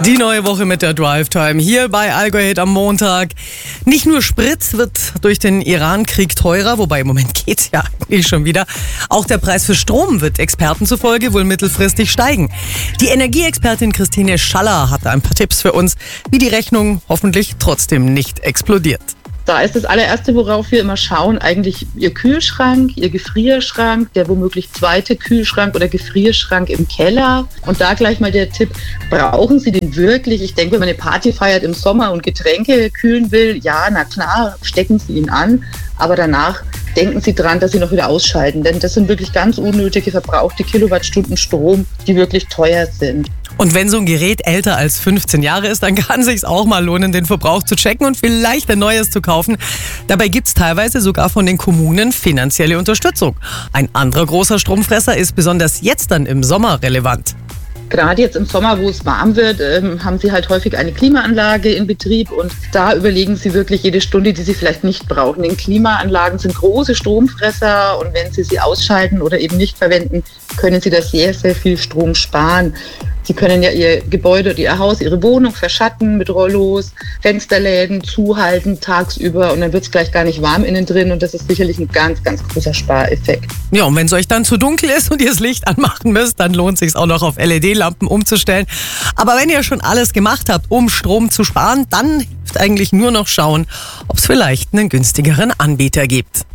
Die neue Woche mit der Drive Time hier bei Allgäu Hit am Montag. Nicht nur Sprit wird durch den Iran-Krieg teurer, wobei im Moment geht's ja eigentlich schon wieder. Auch der Preis für Strom wird Experten zufolge wohl mittelfristig steigen. Die Energieexpertin Christine Schaller hatte ein paar Tipps für uns, wie die Rechnung hoffentlich trotzdem nicht explodiert. Da ist das allererste, worauf wir immer schauen, eigentlich Ihr Kühlschrank, Ihr Gefrierschrank, der womöglich zweite Kühlschrank oder Gefrierschrank im Keller. Und da gleich mal der Tipp, brauchen Sie den wirklich? Ich denke, wenn man eine Party feiert im Sommer und Getränke kühlen will, ja, na klar, stecken Sie ihn an. Aber danach denken Sie dran, dass Sie noch wieder ausschalten. Denn das sind wirklich ganz unnötige verbrauchte Kilowattstunden Strom, die wirklich teuer sind. Und wenn so ein Gerät älter als 15 Jahre ist, dann kann es sich auch mal lohnen, den Verbrauch zu checken und vielleicht ein neues zu kaufen. Dabei gibt es teilweise sogar von den Kommunen finanzielle Unterstützung. Ein anderer großer Stromfresser ist besonders jetzt dann im Sommer relevant. Gerade jetzt im Sommer, wo es warm wird, haben Sie halt häufig eine Klimaanlage in Betrieb und da überlegen Sie wirklich jede Stunde, die Sie vielleicht nicht brauchen. Denn Klimaanlagen sind große Stromfresser und wenn Sie sie ausschalten oder eben nicht verwenden, können Sie da sehr, sehr viel Strom sparen. Sie können ja Ihr Gebäude oder Ihr Haus, Ihre Wohnung verschatten mit Rollos, Fensterläden zuhalten tagsüber und dann wird es gleich gar nicht warm innen drin und das ist sicherlich ein ganz, ganz großer Spareffekt. Ja, und wenn es euch dann zu dunkel ist und ihr das Licht anmachen müsst, dann lohnt es sich auch noch auf LED-Lampen umzustellen. Aber wenn ihr schon alles gemacht habt, um Strom zu sparen, dann hilft eigentlich nur noch schauen, ob es vielleicht einen günstigeren Anbieter gibt.